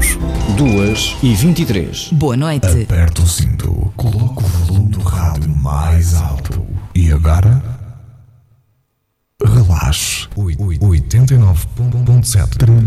2h23. Boa noite. Aperta o cinto, coloca o volume do rádio mais alto. E agora? Relaxe. 89.7